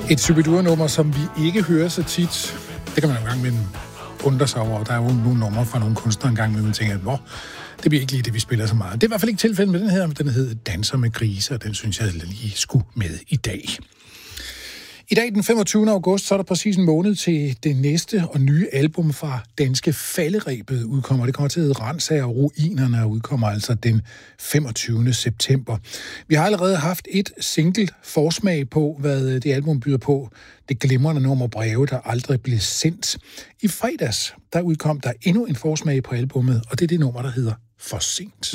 Et Shu-bi-dua-nummer, som vi ikke hører så tit. Det kan man jo engang med undre sig over. Der er jo nogle numre fra nogle kunstnere engang, men man tænker, at det bliver ikke lige det, vi spiller så meget. Det er i hvert fald ikke tilfældet med den her. Den hedder Danser med grise, og den synes jeg lige skulle med i dag. I dag, den 25. august, så er der præcis en måned til det næste og nye album fra Danske Falderebet udkommer. Det kommer til at hedde Ransager og Ruinerne og udkommer altså den 25. september. Vi har allerede haft et single forsmag på, hvad det album byder på. Det glimrende nummer Breve, der aldrig blev sendt. I fredags, der udkom der endnu en forsmag på albummet, og det er det nummer, der hedder For sent.